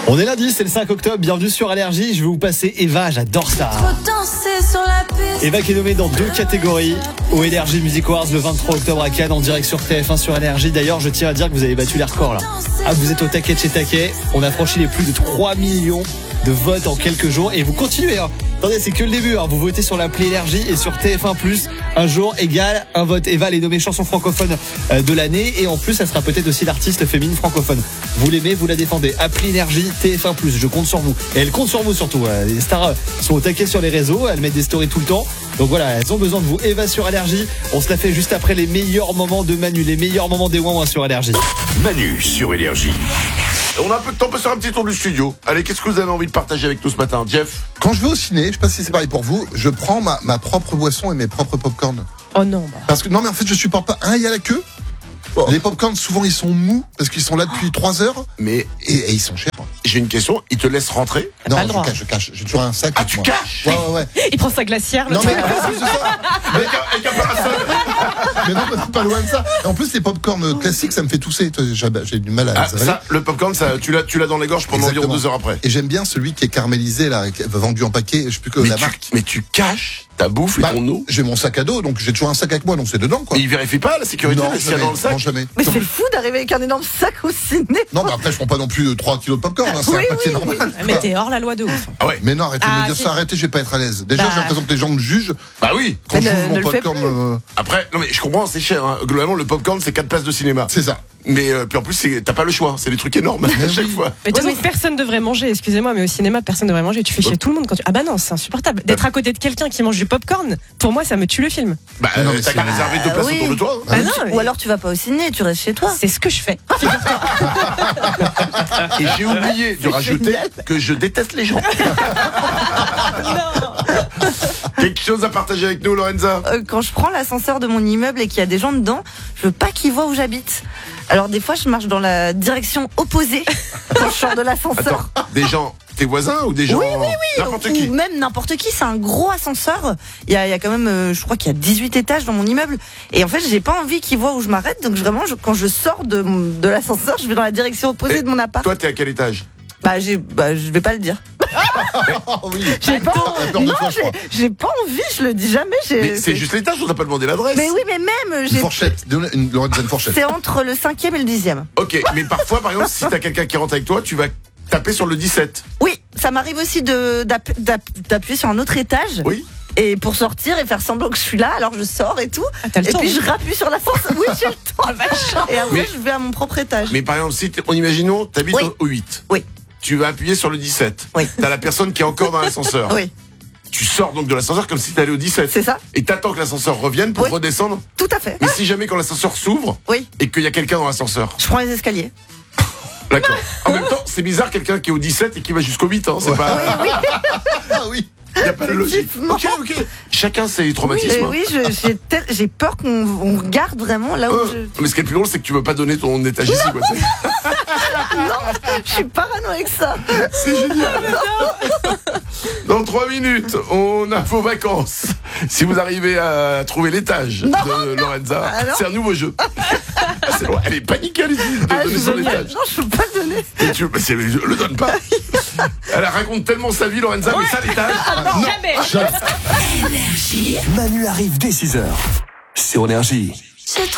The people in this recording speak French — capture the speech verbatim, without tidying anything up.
On est lundi, c'est le cinq octobre, bienvenue sur Allergie, je vais vous passer Eva, j'adore ça. Eva qui est nommée dans deux catégories au Energy Music Awards le vingt-trois octobre à Cannes en direct sur T F un sur Allergie. D'ailleurs, je tiens à dire que vous avez battu les records là. Ah, vous êtes au taquet de chez taquet, on a franchi les plus de trois millions de votes en quelques jours et vous continuez hein. Attendez, c'est que le début hein. Vous votez sur l'appli Énergie et sur T F un plus, un jour égale un vote. Eva elle est nommée chanson francophone de l'année et en plus elle sera peut-être aussi l'artiste féminine francophone. Vous l'aimez, vous la défendez. Appli Énergie, T F un plus, je compte sur vous. Et elle compte sur vous surtout. Les stars sont au taquet sur les réseaux, elles mettent des stories tout le temps. Donc voilà, elles ont besoin de vous. Eva sur Allergie, on se la fait juste après les meilleurs moments de Manu, les meilleurs moments des Ouin sur Allergie. Manu sur Énergie. On a un peu de temps pour faire un petit tour du studio. Allez, qu'est-ce que vous avez envie de partager avec nous ce matin, Jeff? Quand je vais au ciné, je sais pas si c'est pareil pour vous, je prends ma, ma propre boisson et mes propres popcorn. Oh non. Bah. Parce que non mais en fait je supporte pas. Un, il y a la queue. Oh. Les popcorn souvent ils sont mous parce qu'ils sont là depuis trois heures. Mais et, et ils sont chers. J'ai une question, ils te laissent rentrer? Non, pas le je droit. cache, je cache. J'ai toujours un sac. Ah, avec tu moi. caches? Ouais, ouais, ouais. Il prend sa glacière. Le Non, mais, truc. c'est ça. Avec un, avec un parasol. mais non, mais c'est pas loin de ça. Et en plus, les popcorn classiques, ça me fait tousser. J'ai, j'ai du mal à. Ah, ça, le popcorn, ça, tu l'as, tu l'as dans les gorges pendant Exactement. environ deux heures après. Et j'aime bien celui qui est caramélisé, là, qui est vendu en paquet. Je sais plus que Mais la tu, marque. mais tu caches ta bouffe et Bah, ton eau. j'ai mon sac à dos, donc j'ai toujours un sac avec moi, donc c'est dedans, quoi. Et ils vérifient pas la sécurité, non, s'il y a jamais, dans le sac? non, jamais. Mais c'est fou d'arriver avec un énorme sac au ciné. Non, mais après, je prends pas non plus trois kilos de popcorn, hein, c'est Oui, un paquet oui, normal. Mais t'es hors la loi de ouf. Ah ouais. Mais non, arrêtez de Ah, me dire si. ça, arrêtez, je vais pas être à l'aise. Déjà, Bah. j'ai l'impression que les gens me jugent Bah oui. quand Mais je ne- joue ne mon le fais popcorn. plus. euh, Après, non mais je comprends, c'est cher. Hein. Globalement, le popcorn, c'est quatre places de cinéma. C'est ça. Mais euh, puis en plus, c'est, t'as pas le choix. C'est des trucs énormes à chaque oui. fois. Mais de toute façon, personne devrait manger, excusez-moi, mais au cinéma, personne devrait manger. Tu fais chier tout le monde quand tu. Ah bah non, c'est insupportable. D'être à côté de quelqu'un qui mange du popcorn, pour moi, ça me tue le film. Bah, Non, euh, mais t'as c'est- qu'à réserver deux Ah, places oui. autour de toi. hein. Ah non, Ou mais- alors tu vas pas au ciné, tu restes chez toi. C'est ce que je fais. Et j'ai oublié de rajouter que je déteste les gens. Quelque chose à partager avec nous, Lorenza? Euh, quand je prends l'ascenseur de mon immeuble et qu'il y a des gens dedans, je veux pas qu'ils voient où j'habite. Alors des fois, je marche dans la direction opposée quand je sors de l'ascenseur. Attends, des gens, tes voisins ou des gens, Oui, oui, n'importe Ou qui? même n'importe qui, c'est un gros ascenseur. Il y a, il y a quand même, euh, je crois qu'il y a dix-huit étages dans mon immeuble. Et en fait, j'ai pas envie qu'ils voient où je m'arrête. Donc vraiment, je- quand je sors de, mon- de l'ascenseur, je vais dans la direction opposée Et de mon appart. Toi, t'es à quel étage? Bah, j'ai, bah, je vais pas le dire. Oh oui. J'ai pas, T'as peur de non, toi, je j'ai, crois. j'ai pas envie, je le dis jamais. j'ai- Mais c'est juste l'étage, on t'a pas demandé l'adresse. Mais oui, mais même, Une j'ai, fourchette. Donne une, Lorenza, une fourchette. c'est entre le cinquième et le dixième. Ok, mais parfois, par exemple, si t'as quelqu'un qui rentre avec toi, tu vas taper sur le dix-sept. Oui, ça m'arrive aussi de, d'app- d'app- d'appuyer sur un autre étage. Oui. Et pour sortir et faire semblant que je suis là, alors je sors et tout. Ah, t'as le et temps, puis hein. je rappuie sur la force. Oui, j'ai le temps. Et après, Mais- je vais à mon propre étage. Mais par exemple, si t'es- on imaginons, t'habites Oui. au, au huit. Oui. Tu vas appuyer sur le dix-sept. Oui. T'as la personne qui est encore dans l'ascenseur. Oui, Tu sors donc de l'ascenseur comme si t'allais au dix-sept. c'est ça. Et t'attends que l'ascenseur revienne pour Oui. redescendre. Tout à fait. Mais si jamais quand l'ascenseur s'ouvre Oui, et qu'il y a quelqu'un dans l'ascenseur. je prends les escaliers. D'accord. En même temps, c'est bizarre quelqu'un qui est au dix-sept et qui va jusqu'au huit. Hein. C'est pas. Ah oui. Il n'y a pas de logique. Effectivement. Ok, ok. Chacun ses Et traumatismes. hein. oui, je- j'ai, tel- j'ai peur qu'on on regarde vraiment là où Euh, je. Mais ce qui est le plus drôle, c'est que tu veux pas donner ton étage ici. Quoi. C'est- Non, je suis parano avec ça. C'est génial. Dans trois minutes, on a vos vacances. Si vous arrivez à trouver l'étage de Lorenza, Ah non. c'est un nouveau jeu. Ah, c'est loin. Elle est paniquée à l'idée de Ah, donner je, son étage. non, je peux pas le donner. Et tu, mais c'est- je le donne pas. Elle raconte tellement sa vie, Lorenza, mais ça, l'étage. Jamais. Manu arrive dès six heures sur Énergie.